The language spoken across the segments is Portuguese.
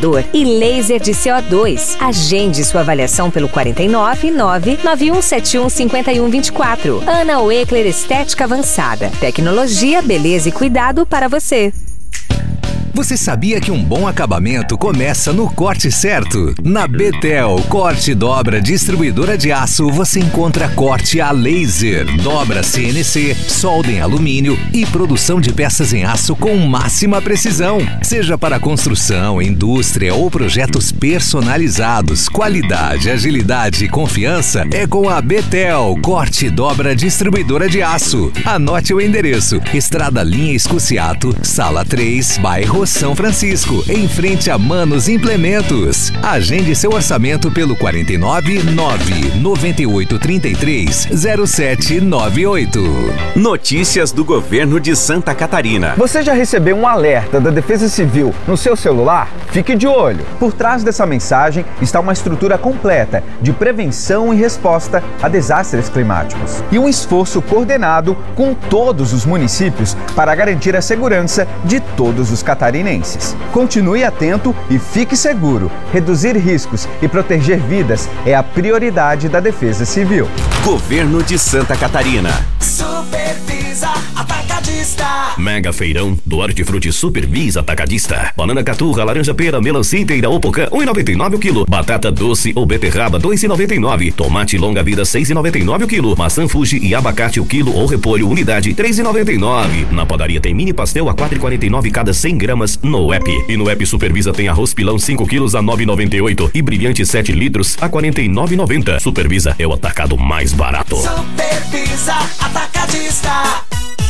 ventilador e laser de CO2. Agende sua avaliação pelo 49 99171 5124. Ana Oekler Estética Avançada. Tecnologia, beleza e cuidado para você. Você sabia que um bom acabamento começa no corte certo? Na Betel Corte e Dobra Distribuidora de Aço, você encontra corte a laser, dobra CNC, solda em alumínio e produção de peças em aço com máxima precisão. Seja para construção, indústria ou projetos personalizados, qualidade, agilidade e confiança é com a Betel Corte e Dobra Distribuidora de Aço. Anote o endereço: Estrada Linha Escociato, Sala 3, bairro São Francisco, em frente a Manos Implementos. Agende seu orçamento pelo 49 998 33 0798. Notícias do governo de Santa Catarina. Você já recebeu um alerta da Defesa Civil no seu celular? Fique de olho. Por trás dessa mensagem está uma estrutura completa de prevenção e resposta a desastres climáticos e um esforço coordenado com todos os municípios para garantir a segurança de todos os catarinenses. Continue atento e fique seguro. Reduzir riscos e proteger vidas é a prioridade da Defesa Civil. Governo de Santa Catarina. Supervisa Atacadista. Mega feirão do Hortifruti Supervisa Atacadista. Banana caturra, laranja pera, melancia inteira ou pocã, 1,99 o quilo. Batata doce ou beterraba, 2,99. Tomate longa vida, 6,99 o quilo. Maçã Fuji e abacate o quilo ou repolho unidade, 3,99. Na padaria tem mini pastel a 4,49 cada 100 gramas no app. E no app Supervisa tem arroz pilão 5 quilos a 9,98 e brilhante 7 litros a 49,90. Supervisa é o atacado mais barato. Supervisa Atacadista.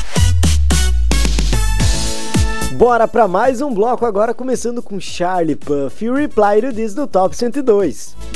Bora pra mais um bloco agora, começando com Charlie Puth e o Reply to This do Top 102.